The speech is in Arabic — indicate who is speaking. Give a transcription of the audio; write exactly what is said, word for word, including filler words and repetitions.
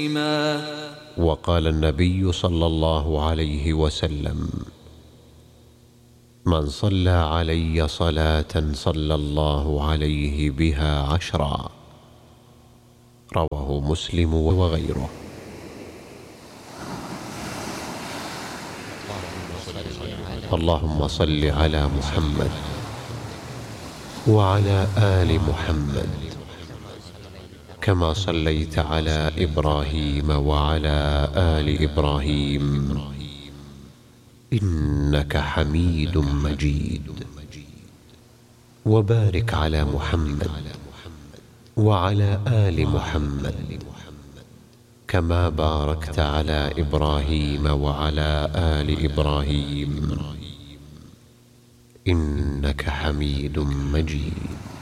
Speaker 1: وقال النبي صلى الله عليه وسلم: من صلى علي صلاة صلى الله عليه بها عشرا. رواه مسلم وغيره. اللهم صل على محمد وعلى آل محمد كما صليت على إبراهيم وعلى آل إبراهيم إنك حميد مجيد. وبارك على محمد وعلى آل محمد كما باركت على إبراهيم وعلى آل إبراهيم إنك حميد مجيد.